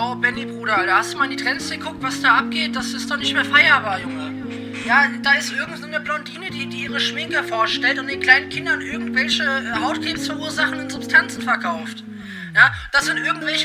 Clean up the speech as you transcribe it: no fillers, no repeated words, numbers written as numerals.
Oh, Benny, Bruder, da hast du mal in die Trends geguckt, was da abgeht? Das ist doch nicht mehr feierbar, Junge. Ja, da ist irgendeine Blondine, die ihre Schminke vorstellt und den kleinen Kindern irgendwelche Hautkrebs verursachenden Substanzen verkauft. Ja, das sind irgendwelche